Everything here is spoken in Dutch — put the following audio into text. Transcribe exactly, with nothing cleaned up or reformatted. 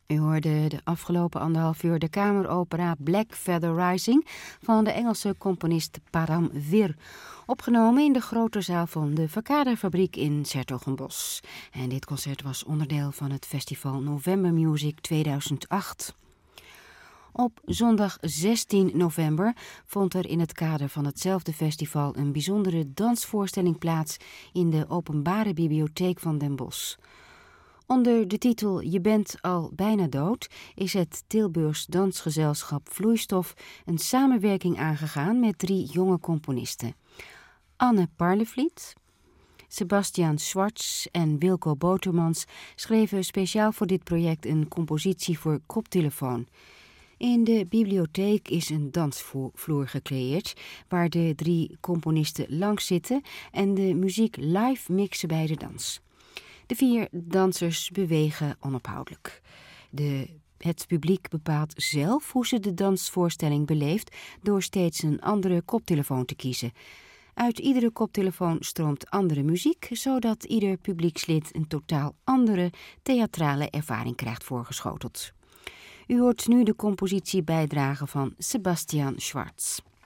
U hoorde de afgelopen anderhalf uur de kameropera Black Feather Rising van de Engelse componist Param Vir, opgenomen in de grote zaal van de Verkaderfabriek in 's-Hertogenbosch. En dit concert was onderdeel van het festival November Music tweeduizend acht. Op zondag zestien november vond er in het kader van hetzelfde festival een bijzondere dansvoorstelling plaats in de Openbare Bibliotheek van Den Bosch. Onder de titel Je bent al bijna dood is het Tilburgs dansgezelschap Vloeistof een samenwerking aangegaan met drie jonge componisten. Anne Parlevliet, Sebastian Schwartz en Wilco Botermans schreven speciaal voor dit project een compositie voor koptelefoon. In de bibliotheek is een dansvloer gecreëerd waar de drie componisten langs zitten en de muziek live mixen bij de dans. De vier dansers bewegen onophoudelijk. De, het publiek bepaalt zelf hoe ze de dansvoorstelling beleeft door steeds een andere koptelefoon te kiezen. Uit iedere koptelefoon stroomt andere muziek, zodat ieder publiekslid een totaal andere theatrale ervaring krijgt voorgeschoteld. U hoort nu de compositie bijdrage van Sebastian Schwartz.